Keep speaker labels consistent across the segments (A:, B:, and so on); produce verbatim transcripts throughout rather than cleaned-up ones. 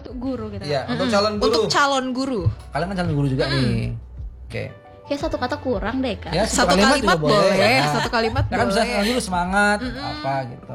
A: untuk guru gitu.
B: Iya, untuk calon guru.
C: Untuk calon guru.
B: Kalian kan calon guru juga mm. nih. Oke.
A: Kayak satu kata kurang deh Kak.
B: Ya,
C: satu, satu kalimat, kalimat boleh. boleh. Nah, satu kalimat
B: nah,
C: boleh.
B: Kan bisa calon guru semangat mm-mm. apa gitu.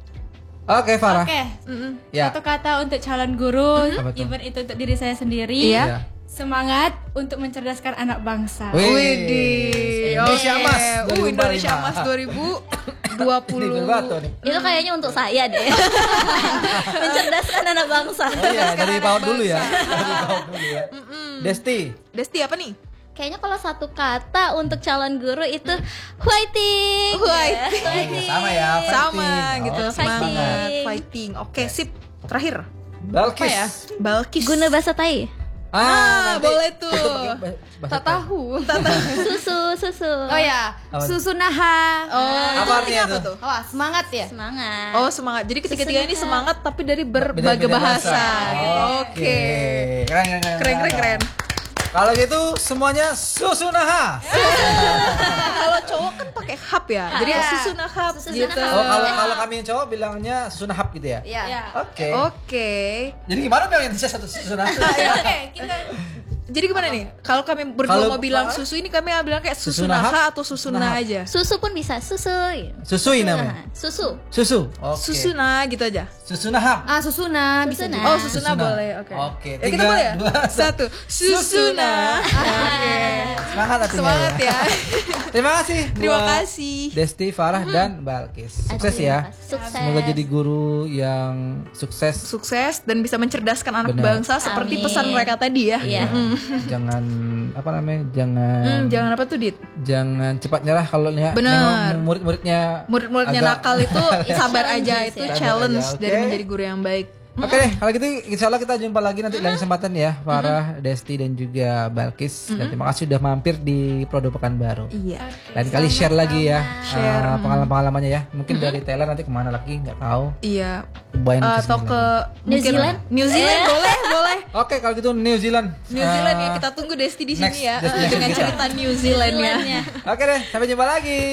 B: Oke, Farah.
A: Oke.
B: Mm-mm. Ya.
A: Satu kata untuk calon guru,
B: mm-hmm.
A: even itu untuk diri saya sendiri.
C: Iya.
A: Semangat untuk mencerdaskan anak bangsa.
C: Widih.
B: Indonesia
C: okay.
B: Emas.
C: Uh, Indonesia Emas dua ribu dua puluh.
A: Itu kayaknya untuk saya deh. Mencerdaskan anak bangsa.
B: Oh iya, dari PAUD dulu ya. Dari PAUD dulu ya. Desti.
C: Desti apa nih?
A: Kayaknya kalau satu kata untuk calon guru itu fighting.
C: Fighting.
A: fighting.
B: Sama ya, fighting.
C: Sama gitu,
B: oh,
C: semangat. Fighting. Oke, okay, sip. Terakhir.
B: Balkis.
C: Ya? Balkis.
A: Guna bahasa Tai.
C: Ah, ah boleh tuh.
A: Tak tahu. Susu, susu.
D: Oh ya, apa? Susu naha.
C: Oh,
B: apa artinya apa tuh?
D: Oh, semangat ya?
A: Semangat.
C: Oh, semangat. Jadi ketiga-tiga ini semangat tapi dari berbagai bahasa. Oke. Okay.
B: Keren, keren, keren.
C: Keren, keren, keren.
B: Kalau gitu semuanya susu naha.
C: Kalau cowok kan pakai hap ya. Jadi ya. Susu nahap gitu.
B: Oh, kalau kalau kami yang cowok bilangnya susu nahap gitu ya.
D: Iya.
B: Oke.
C: Oke.
B: Jadi gimana bilangnya satu susu nahap?
D: Oke, kita
C: Jadi gimana nih? Kalau kami berdua
B: Kalo,
C: mau bilang susu ini kami bilang kayak susu,
B: susu
C: naha atau susu nah aja.
A: Susu pun bisa, susu.
B: Susui namanya.
A: Susu.
B: Susu.
C: Okay. Susu nah gitu aja.
B: Susu nahap.
D: Ah, susuna bisa.
A: Susuna.
C: Oh, susuna boleh. Oke.
B: Okay. Oke.
C: Okay. Ya, kita boleh ya? Dua, satu. Susuna. Oke.
B: Semangat artinya.
C: Semangat ya.
B: Terima kasih.
C: Terima kasih.
B: Desti, Farah hmm. dan Balkis. Sukses ya.
A: Sukses.
B: Semoga jadi guru yang sukses.
C: Sukses dan bisa mencerdaskan anak
B: Benar.
C: bangsa seperti
A: Amin.
C: pesan mereka tadi ya.
A: Iya.
C: Mm.
B: Jangan apa namanya? Jangan
C: mm, jangan apa tuh, Dit?
B: Jangan cepat nyerah kalau lihat murid-muridnya
C: murid-muridnya
B: agak
C: nakal itu sabar aja, itu
B: ya.
C: challenge
B: aja, okay.
C: dari menjadi guru yang baik.
B: Oke deh, kalau gitu insya Allah kita jumpa lagi nanti dalam kesempatan ya, Farah, mm-hmm. Desti dan juga Balkis. Mm-hmm. Dan terima kasih sudah mampir di Prodo Pekanbaru.
C: Iya.
B: Lain kali share lagi ya
C: share.
B: Uh, pengalaman-pengalamannya ya. Mungkin mm-hmm. dari Thailand nanti kemana lagi nggak tahu.
C: Iya.
B: Uh,
C: atau ke
A: New Zealand.
C: New Zealand boleh, boleh.
B: Oke, kalau gitu New Zealand.
C: New Zealand uh, ya, kita tunggu Desti di sini ya uh, dengan cerita New Zealand ya.
B: Oke deh, sampai jumpa lagi.